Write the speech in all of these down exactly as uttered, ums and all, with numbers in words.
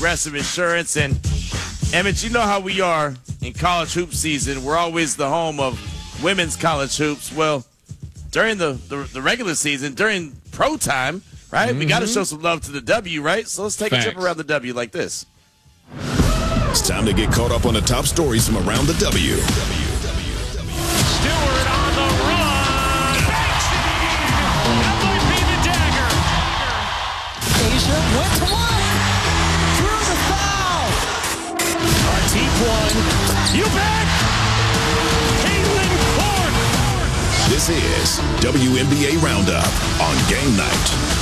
Progressive Insurance. And Emmett, you know how we are in college hoop season. We're always the home of women's college hoops. Well, during the, the, the regular season, during pro time, right, mm-hmm. we got to show some love to the W, right? So let's take Facts. a trip around the W like this. It's time to get caught up on the top stories from around the W. Stewart on the run. Banks it in. That might be the dagger. Asia went to one. Through the foul. A deep one. You bet. Caitlin Clark. This is W N B A Roundup on Game Night.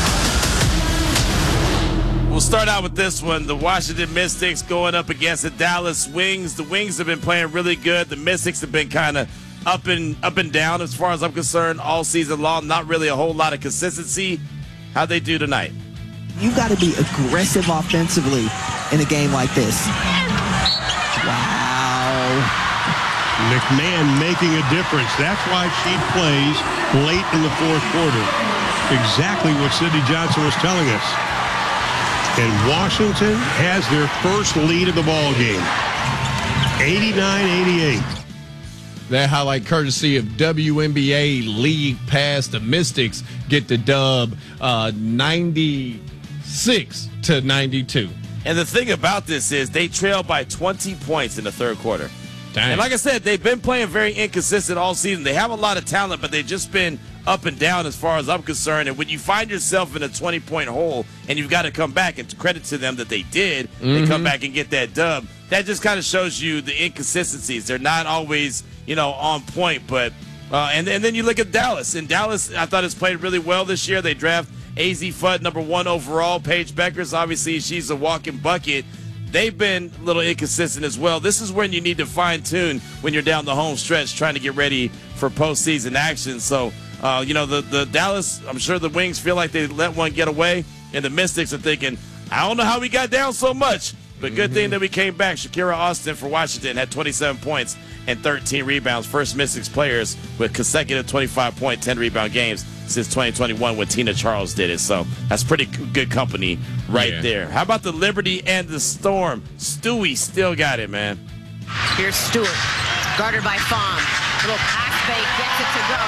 We'll start out with this one. The Washington Mystics going up against the Dallas Wings. The Wings have been playing really good. The Mystics have been kind of up and up and down as far as I'm concerned all season long. Not really a whole lot of consistency. How'd they do tonight? You've got to be aggressive offensively in a game like this. Wow. McMahon making a difference. That's why she plays late in the fourth quarter. Exactly what Sydney Johnson was telling us. And Washington has their first lead of the ball game, eighty-nine eighty-eight. That highlight courtesy of W N B A League Pass. The Mystics get the dub, uh, ninety-six to ninety-two. And the thing about this is they trail by twenty points in the third quarter. Dang. And like I said, they've been playing very inconsistent all season. They have a lot of talent, but they've just been up and down as far as I'm concerned. And when you find yourself in a twenty-point hole and you've got to come back, and to credit to them that they did, mm-hmm. they come back and get that dub, that just kind of shows you the inconsistencies. They're not always, you know, on point. But uh, and, and then you look at Dallas. And Dallas, I thought, has played really well this year. They draft A Z Fudd, number one overall. Paige Beckers, obviously, she's a walking bucket. They've been a little inconsistent as well. This is when you need to fine-tune when you're down the home stretch trying to get ready for postseason action. So, uh, you know, the, the Dallas, I'm sure the Wings feel like they let one get away, and the Mystics are thinking, I don't know how we got down so much, but good mm-hmm. thing that we came back. Shakira Austin for Washington had twenty-seven points and thirteen rebounds. First Mystics players with consecutive twenty-five point, ten rebound games since twenty twenty-one when Tina Charles did it. So that's pretty good company right yeah. there. How about the Liberty and the Storm? Stewie still got it, man. Here's Stewart, guarded by Fawn. Little pass fake, gets it to go.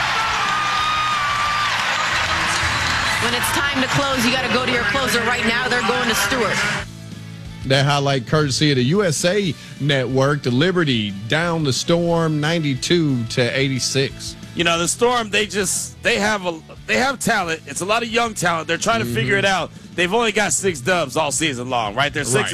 When it's time to close, you got to go to your closer. Right now, they're going to Stewart. That highlight courtesy of the U S A Network. The Liberty down the Storm ninety-two to eighty-six. You know, the Storm, they just, they have a, they have talent. It's a lot of young talent. They're trying to mm-hmm. figure it out. They've only got six dubs all season long, right? They're six. Right.